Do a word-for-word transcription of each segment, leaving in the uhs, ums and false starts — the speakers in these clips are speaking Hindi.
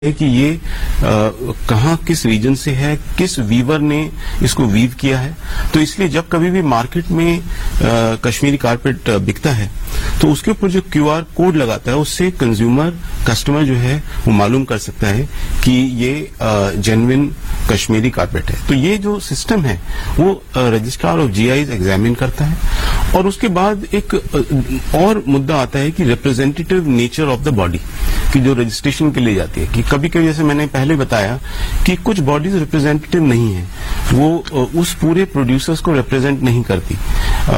है कि ये कहाँ किस रीजन से है, किस वीवर ने इसको वीव किया है। तो इसलिए जब कभी भी मार्केट में आ, कश्मीरी कारपेट बिकता है तो उसके ऊपर जो क्यूआर कोड लगाता है उससे कंज्यूमर कस्टमर जो है वो मालूम कर सकता है कि ये जेन्युइन कश्मीरी कारपेट है। तो ये जो सिस्टम है वो रजिस्ट्रार ऑफ जीआई एग्जामिन करता है। और उसके बाद एक और मुद्दा आता है कि representative nature of the body की जो रजिस्ट्रेशन के लिए जाती है, कि कभी कभी जैसे मैंने पहले बताया कि कुछ बॉडीज रिप्रेजेंटेटिव नहीं है, वो उस पूरे प्रोड्यूसर्स को रिप्रेजेंट नहीं करती। आ,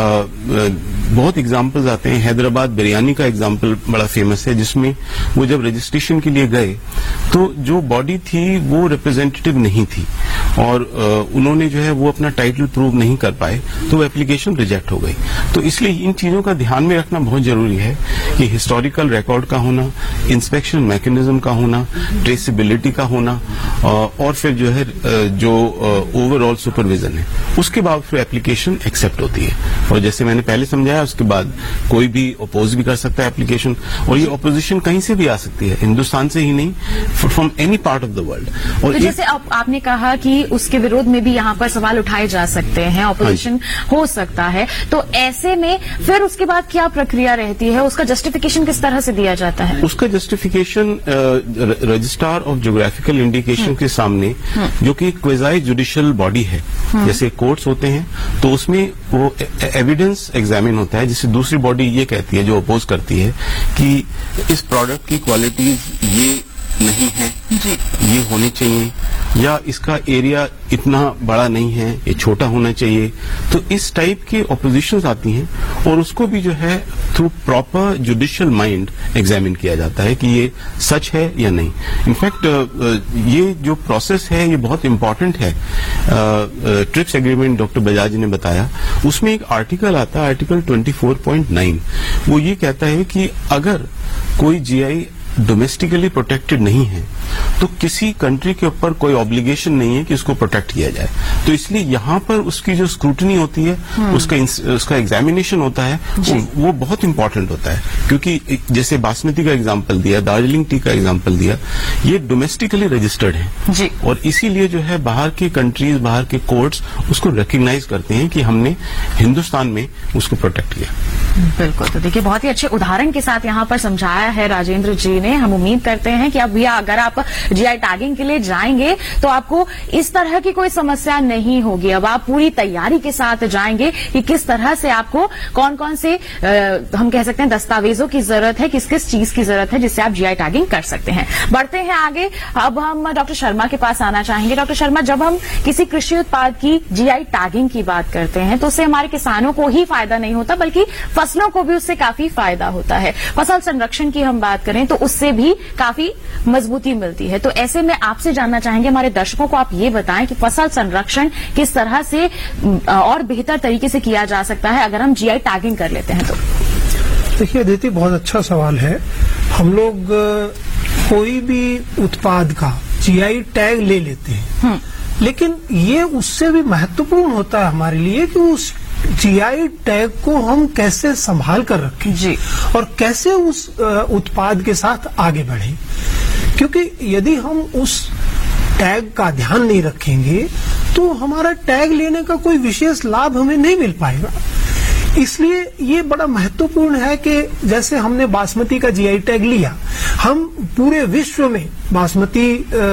बहुत एग्जांपल्स आते हैं। हैदराबाद बिरयानी का एग्जांपल बड़ा फेमस है, जिसमें वो जब रजिस्ट्रेशन के लिए गए तो जो बॉडी थी वो रिप्रेजेंटेटिव नहीं थी और आ, उन्होंने जो है वो अपना टाइटल प्रूव नहीं कर पाए, तो वो एप्लीकेशन रिजेक्ट हो गई। तो इसलिए इन चीजों का ध्यान में रखना बहुत जरूरी है कि हिस्टोरिकल रिकॉर्ड का होना, इंस्पेक्शन मैकेनिज्म का होना, ट्रेसिबिलिटी का होना और फिर जो है जो ओवरऑल सुपरविजन है, उसके बाद फिर एप्लीकेशन एक्सेप्ट होती है। और जैसे मैंने पहले समझाया, उसके बाद कोई भी अपोज भी कर सकता है एप्लीकेशन, और ये अपोजिशन कहीं से भी आ सकती है, हिंदुस्तान से ही नहीं, from any part of the world. और तो जैसे आप, आपने कहा कि उसके विरोध में भी यहाँ पर सवाल उठाए जा सकते हैं, अपोजिशन हो सकता है, तो ऐसे में फिर उसके बाद क्या प्रक्रिया रहती है, उसका जस्टिफिकेशन किस तरह से दिया जाता है? उसका justification registrar of geographical indication के सामने, जो कि क्वेजाई जुडिशियल बॉडी है, जैसे कोर्ट्स होते हैं, तो उसमें वो एविडेंस एग्जामिन होता है, जिससे दूसरी बॉडी ये कहती है, जो अपोज करती है, कि इस प्रोडक्ट की क्वालिटीज ये नहीं है जी, ये होनी चाहिए, या इसका एरिया इतना बड़ा नहीं है, ये छोटा होना चाहिए। तो इस टाइप के ऑपोजिशंस आती हैं और उसको भी जो है through proper judicial mind examine किया जाता है कि ये सच है या नहीं। इनफैक्ट ये जो प्रोसेस है ये बहुत इंपॉर्टेंट है। ट्रिप्स एग्रीमेंट डॉक्टर बजाज ने बताया, उसमें एक आर्टिकल आता है, आर्टिकल चौबीस पॉइंट नौ, वो ये कहता है कि अगर कोई जीआई डोमेस्टिकली प्रोटेक्टेड नहीं है तो किसी कंट्री के ऊपर कोई ऑब्लिगेशन नहीं है कि उसको प्रोटेक्ट किया जाए। तो इसलिए यहाँ पर उसकी जो स्क्रूटनी होती है, उसका उसका एग्जामिनेशन होता है, वो, वो बहुत इंपॉर्टेंट होता है। क्योंकि जैसे बासमती का एग्जाम्पल दिया, दार्जिलिंग टी का एग्जाम्पल दिया, ये डोमेस्टिकली रजिस्टर्ड है जी। और इसीलिए जो है बाहर की कंट्रीज, बाहर के कोर्ट्स उसको रिकग्नाइज करते हैं कि हमने हिंदुस्तान में उसको प्रोटेक्ट किया। बिल्कुल। तो देखिए, बहुत ही अच्छे उदाहरण के साथ यहाँ पर समझाया है राजेंद्र जी ने। हम उम्मीद करते हैं कि अब भैया अगर आप जीआई टैगिंग के लिए जाएंगे तो आपको इस तरह की कोई समस्या नहीं होगी। अब आप पूरी तैयारी के साथ जाएंगे कि किस तरह से आपको कौन कौन से आ, हम कह सकते हैं दस्तावेजों की जरूरत है, किस किस चीज की जरूरत है, जिससे आप जीआई टैगिंग कर सकते हैं। बढ़ते हैं आगे। अब हम डॉक्टर शर्मा के पास आना चाहेंगे। डॉक्टर शर्मा, जब हम किसी कृषि उत्पाद की जीआई टैगिंग की बात करते हैं तो उससे हमारे किसानों को ही फायदा नहीं होता, बल्कि फसलों को भी उससे काफी फायदा होता है। फसल संरक्षण की हम बात करें तो उससे भी काफी मजबूती मिलती है। तो ऐसे में आपसे जानना चाहेंगे, हमारे दर्शकों को आप ये बताएं कि फसल संरक्षण किस तरह से और बेहतर तरीके से किया जा सकता है अगर हम जीआई टैगिंग कर लेते हैं तो? देखिए अदिति, बहुत अच्छा सवाल है। हम लोग कोई भी उत्पाद का जीआई टैग ले लेते हैं, लेकिन ये उससे भी महत्वपूर्ण होता है हमारे लिए कि उस जीआई टैग को हम कैसे संभाल कर रखें जी, और कैसे उस उत्पाद के साथ आगे बढ़ें। क्योंकि यदि हम उस टैग का ध्यान नहीं रखेंगे तो हमारा टैग लेने का कोई विशेष लाभ हमें नहीं मिल पाएगा। इसलिए ये बड़ा महत्वपूर्ण है कि जैसे हमने बासमती का जीआई टैग लिया, हम पूरे विश्व में बासमती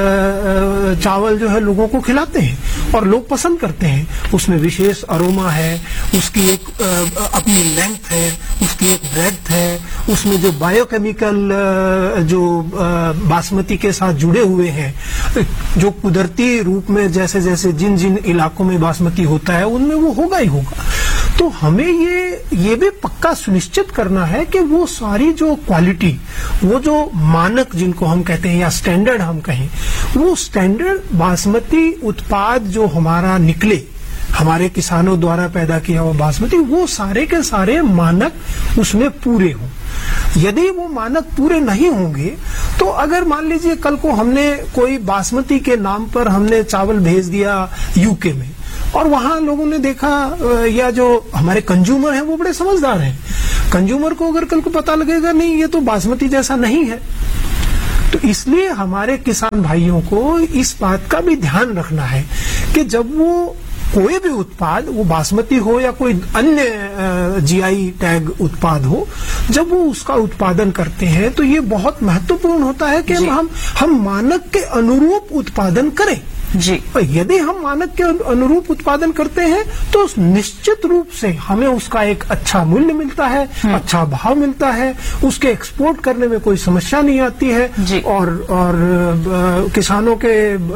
चावल जो है लोगों को खिलाते हैं और लोग पसंद करते हैं। उसमें विशेष अरोमा है, उसकी एक अपनी लेंथ है, उसकी एक ब्रेड्थ है, उसमें जो बायोकेमिकल जो बासमती के साथ जुड़े हुए हैं, जो कुदरती रूप में जैसे जैसे जिन जिन इलाकों में बासमती होता है उनमें वो होगा ही होगा। तो हमें ये ये भी पक्का सुनिश्चित करना है कि वो सारी जो क्वालिटी, वो जो मानक जिनको हम कहते हैं या स्टैंडर्ड हम कहें, वो स्टैंडर्ड बासमती उत्पाद जो हमारा निकले, हमारे किसानों द्वारा पैदा किया हुआ बासमती, वो सारे के सारे मानक उसमें पूरे हों। यदि वो मानक पूरे नहीं होंगे तो अगर मान लीजिए कल को हमने कोई बासमती के नाम पर हमने चावल भेज दिया यूके में, और वहां लोगों ने देखा, या जो हमारे कंज्यूमर हैं वो बड़े समझदार हैं, कंज्यूमर को अगर कल को पता लगेगा नहीं ये तो बासमती जैसा नहीं है, तो इसलिए हमारे किसान भाइयों को इस बात का भी ध्यान रखना है कि जब वो कोई भी उत्पाद, वो बासमती हो या कोई अन्य जीआई टैग उत्पाद हो, जब वो उसका उत्पादन करते हैं तो ये बहुत महत्वपूर्ण होता है कि हम हम मानक के अनुरूप उत्पादन करें। जी। और यदि हम मानक के अनुरूप उत्पादन करते हैं तो निश्चित रूप से हमें उसका एक अच्छा मूल्य मिलता है, अच्छा भाव मिलता है, उसके एक्सपोर्ट करने में कोई समस्या नहीं आती है। और और आ, किसानों के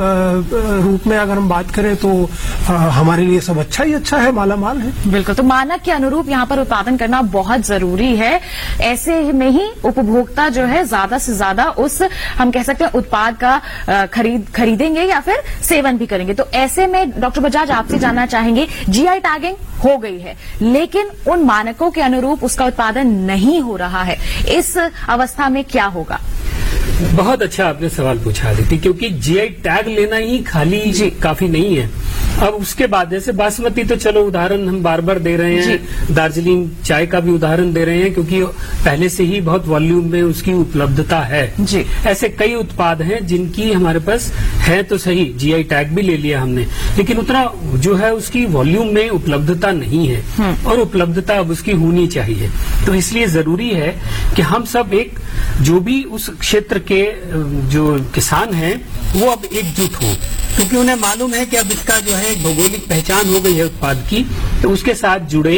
आ, रूप में अगर हम बात करें तो आ, हमारे लिए सब अच्छा ही अच्छा है, माला माल है। बिल्कुल, तो मानक के अनुरूप यहाँ पर उत्पादन करना बहुत जरूरी है। ऐसे में ही उपभोक्ता जो है ज्यादा से ज्यादा उस, हम कह सकते हैं, उत्पाद का खरीद खरीदेंगे या फिर सेवन भी करेंगे। तो ऐसे में डॉक्टर बजाज आपसे जानना चाहेंगे, जीआई टैगिंग हो गई है लेकिन उन मानकों के अनुरूप उसका उत्पादन नहीं हो रहा है, इस अवस्था में क्या होगा? बहुत अच्छा आपने सवाल पूछा दीदी, क्योंकि जीआई टैग लेना ही खाली काफी नहीं है। अब उसके बाद जैसे बासमती तो चलो उदाहरण हम बार बार दे रहे हैं, दार्जिलिंग चाय का भी उदाहरण दे रहे हैं क्योंकि पहले से ही बहुत वॉल्यूम में उसकी उपलब्धता है। जी। ऐसे कई उत्पाद हैं जिनकी हमारे पास है तो सही, जीआई टैग भी ले लिया हमने, लेकिन उतना जो है उसकी वॉल्यूम में उपलब्धता नहीं है और उपलब्धता अब उसकी होनी चाहिए। तो इसलिए जरूरी है कि हम सब एक, जो भी उस क्षेत्र के जो किसान हैं वो अब एकजुट हों, क्योंकि उन्हें मालूम है कि अब इसका जो है भौगोलिक पहचान हो गई है उत्पाद की, तो उसके साथ जुड़े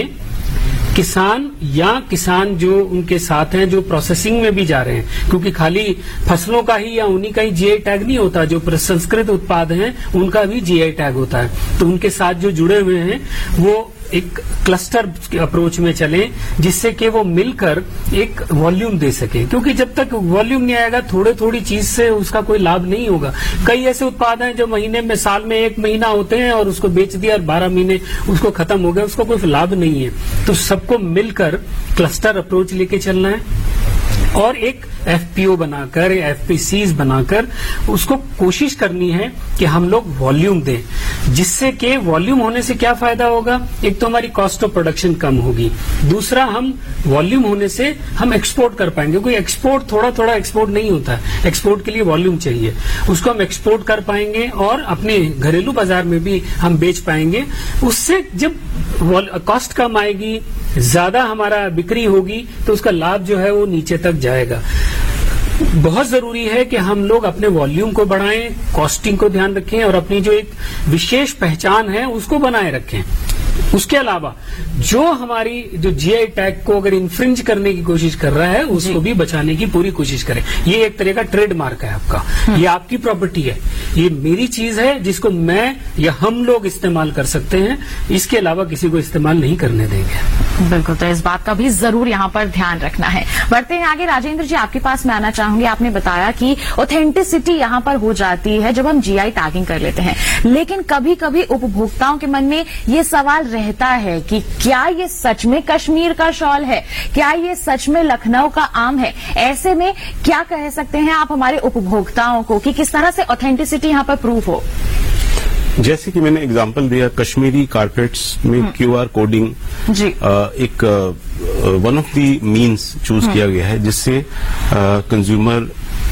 किसान या किसान जो उनके साथ हैं जो प्रोसेसिंग में भी जा रहे हैं, क्योंकि खाली फसलों का ही या उन्हीं का ही जीआई टैग नहीं होता, जो प्रसंस्कृत उत्पाद हैं उनका भी जीआई टैग होता है। तो उनके साथ जो जुड़े हुए हैं वो एक क्लस्टर अप्रोच में चलें जिससे कि वो मिलकर एक वॉल्यूम दे सके, क्योंकि जब तक वॉल्यूम नहीं आएगा थोड़े थोड़ी चीज से उसका कोई लाभ नहीं होगा। कई ऐसे उत्पाद हैं जो महीने में, साल में एक महीना होते हैं और उसको बेच दिया और बारह महीने उसको खत्म हो गया, उसको कोई लाभ नहीं है। तो सबको मिलकर क्लस्टर अप्रोच लेके चलना है और एक एफपीओ बनाकर, एफपीसीज बनाकर उसको कोशिश करनी है कि हम लोग वॉल्यूम दें, जिससे कि वॉल्यूम होने से क्या फायदा होगा? एक तो हमारी कॉस्ट ऑफ प्रोडक्शन कम होगी, दूसरा हम वॉल्यूम होने से हम एक्सपोर्ट कर पाएंगे। कोई एक्सपोर्ट थोड़ा थोड़ा एक्सपोर्ट नहीं होता है, एक्सपोर्ट के लिए वॉल्यूम चाहिए, उसको हम एक्सपोर्ट कर पाएंगे और अपने घरेलू बाजार में भी हम बेच पाएंगे। उससे जब कॉस्ट कम आएगी, ज्यादा हमारा बिक्री होगी, तो उसका लाभ जो है वो नीचे तक जाएगा। बहुत जरूरी है कि हम लोग अपने वॉल्यूम को बढ़ाएं, कॉस्टिंग को ध्यान रखें और अपनी जो एक विशेष पहचान है उसको बनाए रखें। उसके अलावा जो हमारी जो जीआई टैग को अगर इन्फ्रिंज करने की कोशिश कर रहा है उसको भी बचाने की पूरी कोशिश करें। ये एक तरह का ट्रेडमार्क है आपका, ये आपकी प्रॉपर्टी है, ये मेरी चीज है जिसको मैं या हम लोग इस्तेमाल कर सकते हैं, इसके अलावा किसी को इस्तेमाल नहीं करने देंगे। बिल्कुल, तो इस बात का भी जरूर यहाँ पर ध्यान रखना है। बढ़ते हैं आगे। राजेंद्र जी, आपके पास मैं आना चाहूंगी। आपने बताया कि ऑथेंटिसिटी यहाँ पर हो जाती है जब हम जीआई टैगिंग कर लेते हैं, लेकिन कभी कभी उपभोक्ताओं के मन में ये सवाल रहता है कि क्या ये सच में कश्मीर का शॉल है, क्या ये सच में लखनऊ का आम है? ऐसे में क्या कह सकते हैं आप हमारे उपभोक्ताओं को कि किस तरह से ऑथेंटिसिटी यहाँ पर प्रूफ हो? जैसे कि मैंने एग्जांपल दिया, कश्मीरी कारपेट्स में क्यूआर कोडिंग जी आ, एक one of the means choose किया गया है जिससे कंज्यूमर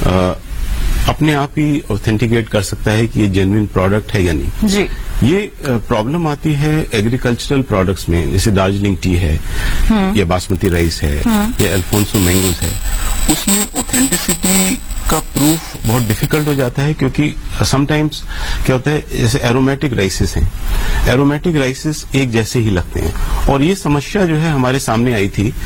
अपने आप ही ऑथेंटिकेट कर सकता है कि ये जेन्युइन प्रोडक्ट है या नहीं। जी ये प्रॉब्लम आती है एग्रीकल्चरल प्रोडक्ट्स में, जैसे दार्जिलिंग टी है या बासमती राइस है या अल्फोंसो मैंगोज है, उसमें ऑथेंटिसिटी का प्रूफ बहुत डिफिकल्ट हो जाता है, क्योंकि समटाइम्स क्या होता है, जैसे एरोमेटिक राइसेस हैं, एरोमेटिक राइसेस एक जैसे ही लगते हैं। और ये समस्या जो है हमारे सामने आई थी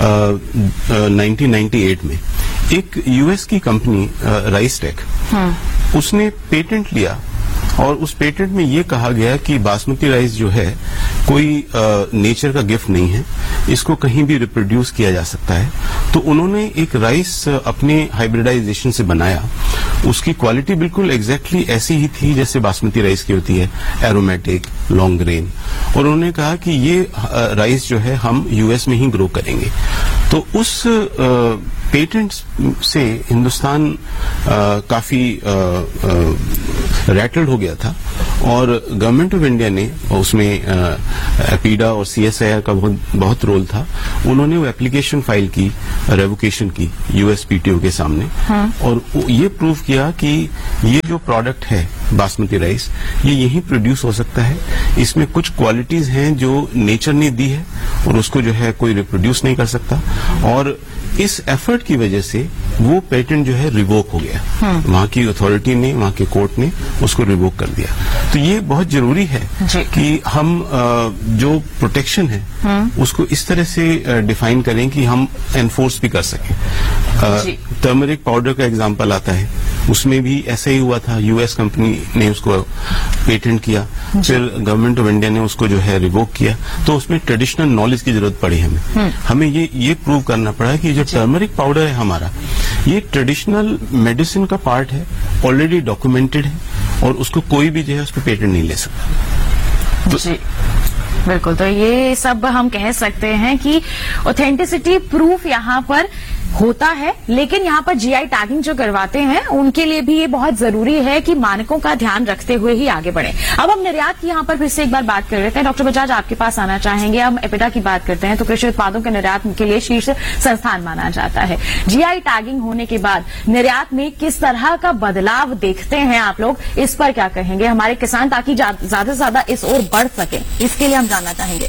नाइनटीन नाइंटी एट में। एक यूएस की कंपनी राइसटेक, उसने पेटेंट लिया और उस पेटेंट में ये कहा गया कि बासमती राइस जो है कोई नेचर का गिफ्ट नहीं है, इसको कहीं भी रिप्रोड्यूस किया जा सकता है। तो उन्होंने एक राइस अपने हाइब्रिडाइजेशन से बनाया, उसकी क्वालिटी बिल्कुल एग्जैक्टली ऐसी ही थी जैसे बासमती राइस की होती है, एरोमेटिक, लॉन्ग ग्रेन। और उन्होंने कहा कि ये राइस जो है हम यूएस में ही ग्रो करेंगे। तो उस पेटेंट से हिंदुस्तान आ, काफी रैटल्ड हो गया था और गवर्नमेंट ऑफ इंडिया ने उसमें एपीडा और सीएसआईआर का बहुत बहुत रोल था। उन्होंने वो एप्लीकेशन फाइल की, रेवोकेशन की यूएसपीटीओ के सामने, हाँ। और ये प्रूव किया कि ये जो प्रोडक्ट है बासमती राइस, ये यहीं प्रोड्यूस हो सकता है। इसमें कुछ क्वालिटीज हैं जो नेचर ने दी है और उसको जो है कोई रिप्रोड्यूस नहीं कर सकता, और इस एफर्ट की वजह से वो पेटेंट जो है रिवोक हो गया। हाँ। वहां की अथॉरिटी ने, वहां के कोर्ट ने उसको रिवोक कर दिया। तो ये बहुत जरूरी है कि हम जो प्रोटेक्शन है, हाँ। उसको इस तरह से डिफाइन करें कि हम एनफोर्स भी कर सकें। टर्मरिक पाउडर का एग्जांपल आता है, उसमें भी ऐसा ही हुआ था। यूएस कंपनी ने उसको पेटेंट किया, फिर गवर्नमेंट ऑफ इंडिया ने उसको जो है रिवोक किया। तो उसमें ट्रेडिशनल नॉलेज की जरूरत पड़ी हमें। हमें ये ये प्रूव करना पड़ा कि जो टर्मरिक पाउडर है हमारा, ये ट्रेडिशनल मेडिसिन का पार्ट है, ऑलरेडी डॉक्यूमेंटेड है, और उसको कोई भी जो है उस पर पेटेंट नहीं ले सकता। तो जी बिल्कुल, तो ये सब हम कह सकते हैं कि ऑथेंटिसिटी प्रूफ यहाँ पर होता है, लेकिन यहाँ पर जीआई टैगिंग जो करवाते हैं उनके लिए भी ये बहुत जरूरी है कि मानकों का ध्यान रखते हुए ही आगे बढ़े। अब हम निर्यात की यहाँ पर फिर से एक बार बात कर रहे थे। डॉक्टर बजाज, आपके पास आना चाहेंगे। हम एपिडा की बात करते हैं तो कृषि उत्पादों के निर्यात के लिए शीर्ष संस्थान माना जाता है। जीआई टैगिंग होने के बाद निर्यात में किस तरह का बदलाव देखते हैं आप लोग, इस पर क्या कहेंगे हमारे किसान, ताकि ज्यादा से ज्यादा इस ओर बढ़ सके, इसके लिए हम जानना चाहेंगे।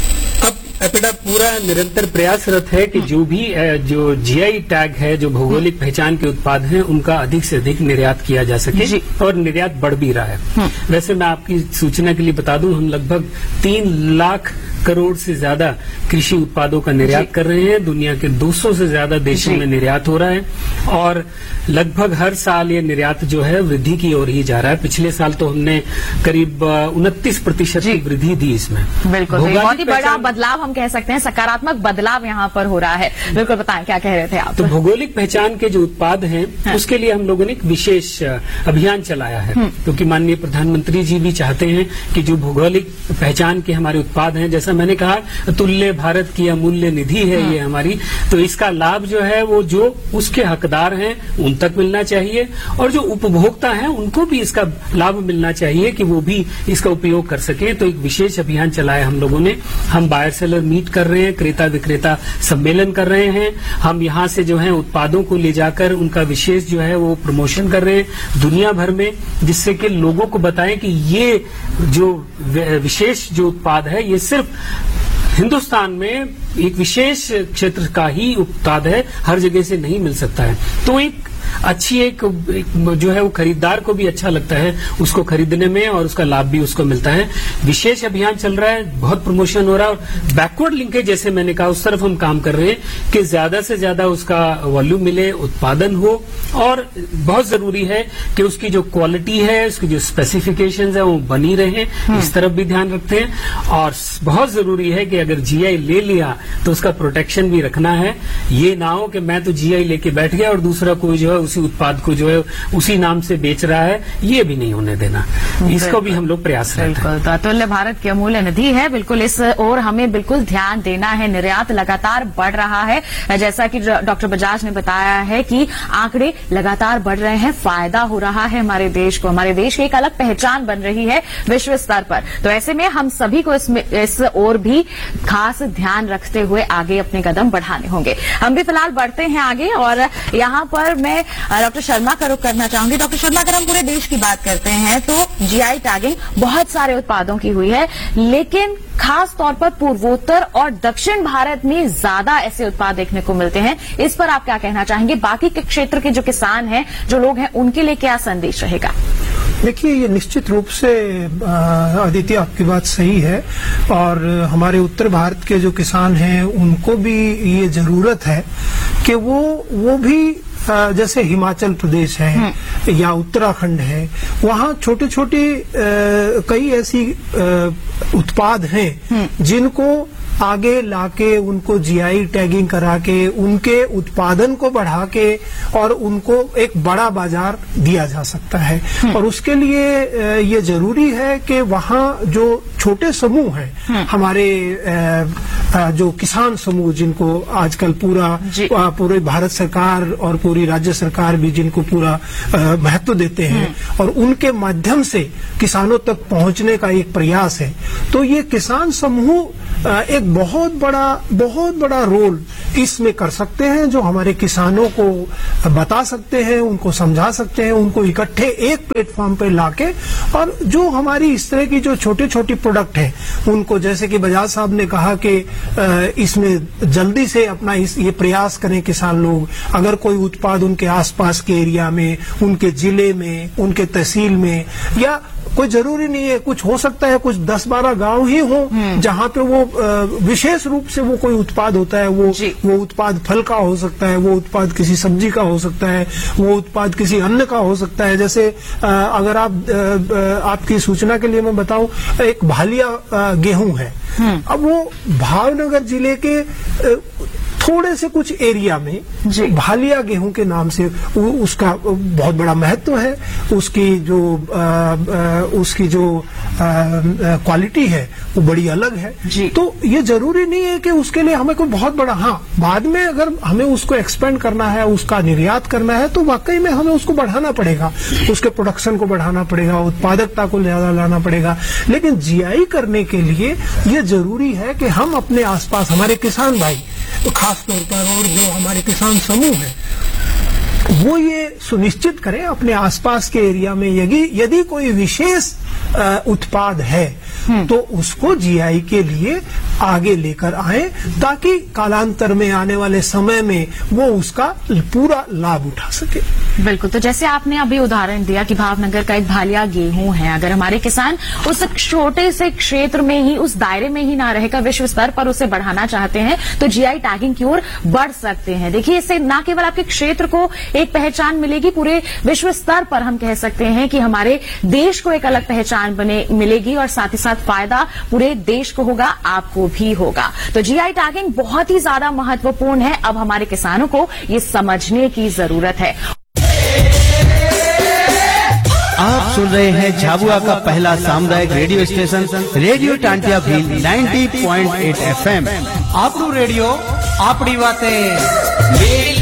अब एपिडा पूरा निरंतर प्रयासरत है कि जो भी जो जीआई टैग है, जो भौगोलिक पहचान के उत्पाद हैं, उनका अधिक से अधिक निर्यात किया जा सके, और निर्यात बढ़ भी रहा है। वैसे मैं आपकी सूचना के लिए बता दूं, हम लगभग तीन लाख करोड़ से ज्यादा कृषि उत्पादों का निर्यात कर रहे हैं। दुनिया के दो सौ से ज्यादा देशों में निर्यात हो रहा है, और लगभग हर साल ये निर्यात जो है वृद्धि की ओर ही जा रहा है। पिछले साल तो हमने करीब उनतीस प्रतिशत की वृद्धि दी इसमें। बिल्कुल, बहुत ही बड़ा बदलाव हम कह सकते हैं, सकारात्मक बदलाव यहाँ पर हो रहा है। बिल्कुल, बताएं क्या कह रहे थे आप। तो भौगोलिक पहचान के जो उत्पाद हैं, हाँ। उसके लिए हम लोगों ने एक विशेष अभियान चलाया है, क्योंकि माननीय प्रधानमंत्री जी भी चाहते हैं कि जो भौगोलिक पहचान के हमारे उत्पाद हैं, जैसा मैंने कहा, तुल्य भारत की अमूल्य निधि है ये हमारी, तो इसका लाभ जो है वो जो उसके हकदार हैं उन तक मिलना चाहिए, और जो उपभोक्ता हैं उनको भी इसका लाभ मिलना चाहिए कि वो भी इसका उपयोग कर सकें। तो एक विशेष अभियान चलाया हम लोगों ने। हम बायर सेलर मीट कर रहे हैं, क्रेता विक्रेता सम्मेलन कर रहे हैं। हम यहाँ से जो है उत्पादों को ले जाकर उनका विशेष जो है वो प्रमोशन कर रहे हैं दुनिया भर में, जिससे कि लोगों को बताएं कि ये जो विशेष जो उत्पाद है ये सिर्फ हिंदुस्तान में एक विशेष क्षेत्र का ही उत्पाद है, हर जगह से नहीं मिल सकता है। तो एक अच्छी एक, एक जो है वो खरीदार को भी अच्छा लगता है उसको खरीदने में, और उसका लाभ भी उसको मिलता है। विशेष अभियान चल रहा है, बहुत प्रमोशन हो रहा है, और बैकवर्ड लिंकेज जैसे मैंने कहा उस तरफ हम काम कर रहे हैं कि ज्यादा से ज्यादा उसका वॉल्यूम मिले, उत्पादन हो, और बहुत जरूरी है कि उसकी जो क्वालिटी है, उसकी जो स्पेसिफिकेशंस है वो बनी रहे, इस तरफ भी ध्यान रखते हैं। और बहुत जरूरी है कि अगर जीआई ले लिया तो उसका प्रोटेक्शन भी रखना है। ये ना हो कि मैं तो जीआई लेके बैठ गया और दूसरा कोई जो है उसी उत्पाद को जो है उसी नाम से बेच रहा है, ये भी नहीं होने देना। इसको भी हम लोग प्रयास करते हैं। बिल्कुल, अतुल्य भारत की अमूल्य निधि है, बिल्कुल इस और हमें बिल्कुल ध्यान देना है। निर्यात लगातार बढ़ रहा है, जैसा कि डॉक्टर बजाज ने बताया है कि आंकड़े लगातार बढ़ रहे हैं, फायदा हो रहा है हमारे देश को, हमारे देश की एक अलग पहचान बन रही है विश्व स्तर पर। तो ऐसे में हम सभी को इसमें इस ओर भी खास ध्यान रखते हुए आगे अपने कदम बढ़ाने होंगे। हम भी फिलहाल बढ़ते हैं आगे, और यहाँ पर मैं डॉक्टर शर्मा का रुख करना चाहूंगी। डॉक्टर शर्मा, अगर हम पूरे देश की बात करते हैं तो जीआई टैगिंग बहुत सारे उत्पादों की हुई है, लेकिन खास तौर पर पूर्वोत्तर और दक्षिण भारत में ज्यादा ऐसे उत्पाद देखने को मिलते हैं। इस पर आप क्या कहना चाहेंगे? बाकी के क्षेत्र के जो किसान हैं, जो लोग हैं, उनके लिए क्या संदेश रहेगा? देखिए, ये निश्चित रूप से आदित्य आपकी बात सही है, और हमारे उत्तर भारत के जो किसान हैं उनको भी ये जरूरत है कि वो वो भी जैसे हिमाचल प्रदेश है या उत्तराखंड है, वहाँ छोटे छोटे कई ऐसी उत्पाद हैं जिनको आगे लाके उनको जीआई टैगिंग करा के उनके उत्पादन को बढ़ा के और उनको एक बड़ा बाजार दिया जा सकता है। और उसके लिए ये जरूरी है कि वहाँ जो छोटे समूह हैं, हमारे जो किसान समूह जिनको आजकल पूरा पूरे भारत सरकार और पूरी राज्य सरकार भी जिनको पूरा महत्व देते हैं और उनके माध्यम से किसानों तक पहुंचने का एक प्रयास है। तो ये किसान समूह एक बहुत बड़ा बहुत बड़ा रोल इसमें कर सकते हैं, जो हमारे किसानों को बता सकते हैं, उनको समझा सकते हैं, उनको इकट्ठे एक प्लेटफॉर्म पे लाके, और जो हमारी इस तरह की जो छोटी छोटी प्रोडक्ट है उनको, जैसे कि बजाज साहब ने कहा कि इसमें जल्दी से अपना इस ये प्रयास करें किसान लोग, अगर कोई उत्पाद उनके आसपास के एरिया में, उनके जिले में, उनके तहसील में, या कोई जरूरी नहीं है, कुछ हो सकता है कुछ दस बारह गांव ही हो जहां पे वो विशेष रूप से वो कोई उत्पाद होता है, वो वो उत्पाद फल का हो सकता है, वो उत्पाद किसी सब्जी का हो सकता है, वो उत्पाद किसी अन्न का हो सकता है। जैसे अगर आप आपकी सूचना के लिए मैं बताऊं, एक भालिया गेहूं है, अब वो भावनगर जिले के थोड़े से कुछ एरिया में भालिया गेहूं के नाम से उसका बहुत बड़ा महत्व है, उसकी जो आ, आ, उसकी जो क्वालिटी है वो बड़ी अलग है। तो ये जरूरी नहीं है कि उसके लिए हमें कोई बहुत बड़ा, हाँ बाद में अगर हमें उसको एक्सपेंड करना है, उसका निर्यात करना है, तो वाकई में हमें उसको बढ़ाना पड़ेगा, उसके प्रोडक्शन को बढ़ाना पड़ेगा, उत्पादकता को ज्यादा लाना पड़ेगा। लेकिन जीआई करने के लिए ये जरूरी है कि हम अपने आसपास हमारे किसान भाई, तो खास तौर पर, और जो हमारे किसान समूह है, वो ये सुनिश्चित करें अपने आसपास के एरिया में यदि यदि कोई विशेष उत्पाद है तो उसको जीआई के लिए आगे लेकर आए, ताकि कालांतर में आने वाले समय में वो उसका पूरा लाभ उठा सके। बिल्कुल। तो जैसे आपने अभी उदाहरण दिया कि भावनगर का एक भालिया गेहूं है, अगर हमारे किसान उस छोटे से क्षेत्र में ही, उस दायरे में ही ना रहेगा, विश्व स्तर पर उसे बढ़ाना चाहते हैं, तो जीआई टैगिंग की ओर बढ़ सकते हैं। देखिए, इससे न केवल आपके क्षेत्र को एक पहचान मिलेगी, पूरे विश्व स्तर पर हम कह सकते हैं कि हमारे देश को एक अलग पहचान बने मिलेगी, और साथ ही साथ फायदा पूरे देश को होगा, आपको भी होगा। तो जीआई टैगिंग बहुत ही ज्यादा महत्वपूर्ण है। अब हमारे किसानों को ये समझने की जरूरत है। आप सुन रहे हैं झाबुआ का पहला सामुदायिक radio station, radio Tantia Bhil नब्बे पॉइंट आठ एफएम। आपरू रेडियो, आपड़ी बातें।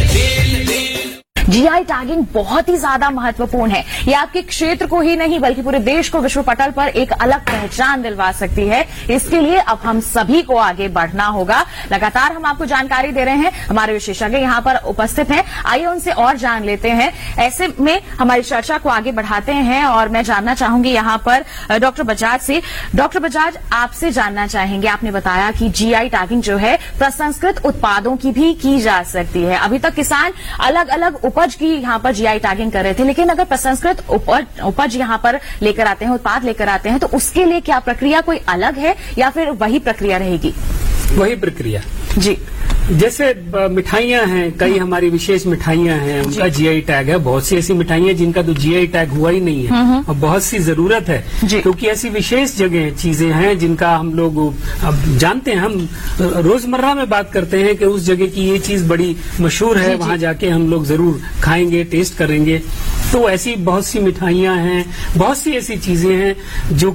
जीआई टैगिंग बहुत ही ज्यादा महत्वपूर्ण है। ये आपके क्षेत्र को ही नहीं बल्कि पूरे देश को विश्व पटल पर एक अलग पहचान दिलवा सकती है। इसके लिए अब हम सभी को आगे बढ़ना होगा। लगातार हम आपको जानकारी दे रहे हैं, हमारे विशेषज्ञ यहाँ पर उपस्थित हैं, आइए उनसे और जान लेते हैं। ऐसे में हमारी चर्चा को आगे बढ़ाते हैं और मैं जानना चाहूंगी यहाँ पर डॉक्टर बजाज से। डॉक्टर बजाज, आपसे जानना चाहेंगे, आपने बताया कि जीआई टैगिंग जो है प्रसंस्कृत उत्पादों की भी की जा सकती है। अभी तक किसान अलग अलग उपज की यहाँ पर जीआई टैगिंग कर रहे थे, लेकिन अगर प्रसंस्कृत उपज उपज यहाँ पर लेकर आते हैं, उत्पाद लेकर आते हैं, तो उसके लिए क्या प्रक्रिया कोई अलग है या फिर वही प्रक्रिया रहेगी? वही प्रक्रिया जी। जैसे मिठाइयां हैं, कई हमारी विशेष मिठाइयां हैं, उनका जीआई टैग है। बहुत सी ऐसी मिठाइयां जिनका तो जीआई टैग हुआ ही नहीं है, और बहुत सी जरूरत है, क्योंकि ऐसी विशेष जगह चीजें हैं जिनका हम लोग अब जानते हैं। हम रोजमर्रा में बात करते हैं कि उस जगह की ये चीज बड़ी मशहूर है, वहां जाके हम लोग जरूर खाएंगे, टेस्ट करेंगे। तो ऐसी बहुत सी मिठाइयां हैं, बहुत सी ऐसी चीजें हैं जो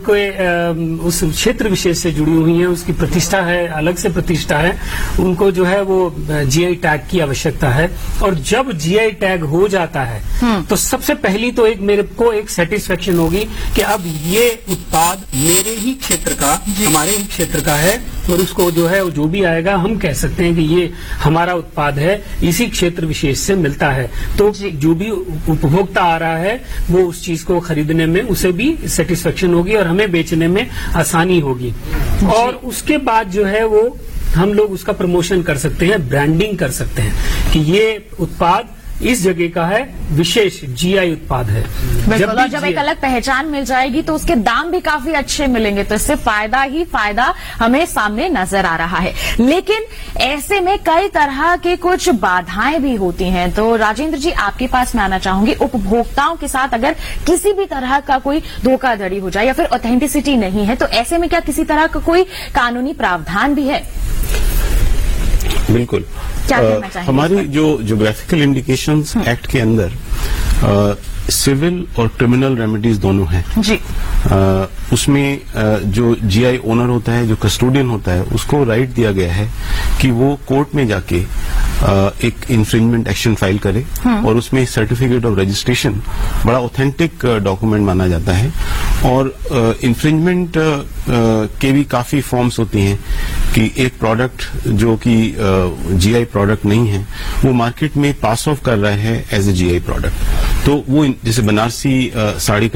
कि उस क्षेत्र विशेष से जुड़ी हुई हैं, उसकी प्रतिष्ठा है, अलग से प्रतिष्ठा है, उनको जो है वो जीआई टैग की आवश्यकता है। और जब जीआई टैग हो जाता है तो सबसे पहली तो एक मेरे को एक सेटिस्फेक्शन होगी कि अब ये उत्पाद मेरे ही क्षेत्र का, हमारे ही क्षेत्र का है, और उसको जो है जो भी आएगा हम कह सकते हैं कि ये हमारा उत्पाद है, इसी क्षेत्र विशेष से मिलता है। तो जो भी उपभोक्ता आ रहा है वो उस चीज को खरीदने में उसे भी सेटिस्फेक्शन होगी और हमें बेचने में आसानी होगी। और उसके बाद जो है वो हम लोग उसका प्रमोशन कर सकते हैं, ब्रांडिंग कर सकते हैं कि ये उत्पाद इस जगह का है, विशेष जीआई उत्पाद है। जब, और जब एक अलग पहचान मिल जाएगी तो उसके दाम भी काफी अच्छे मिलेंगे, तो इससे फायदा ही फायदा हमें सामने नजर आ रहा है। लेकिन ऐसे में कई तरह के कुछ बाधाएं भी होती हैं। तो राजेंद्र जी, आपके पास मैं आना चाहूंगी, उपभोक्ताओं के साथ अगर किसी भी तरह का कोई धोखाधड़ी हो जाए या फिर ऑथेंटिसिटी नहीं है, तो ऐसे में क्या किसी तरह का कोई कानूनी प्रावधान भी है? बिल्कुल। क्या अ, कहना चाहेंगे हमारी इस पर? जो जोग्राफिकल इंडिकेशंस एक्ट के अंदर अ, सिविल और क्रिमिनल रेमेडीज दोनों हैं। जी अ, उसमें अ, जो जीआई ओनर होता है, जो कस्टोडियन होता है, उसको राइट दिया गया है कि वो कोर्ट में जाके अ, एक इन्फ्रिंजमेंट एक्शन फाइल करे और उसमें सर्टिफिकेट ऑफ रजिस्ट्रेशन बड़ा ऑथेंटिक डॉक्यूमेंट माना जाता है। और इन्फ्रिंजमेंट के भी काफी फॉर्म्स होती हैं कि एक प्रोडक्ट जो कि जीआई प्रोडक्ट नहीं है वो मार्केट में पास ऑफ कर रहा है एज ए जीआई प्रोडक्ट, तो वो जैसे बनारसी अ, साड़ी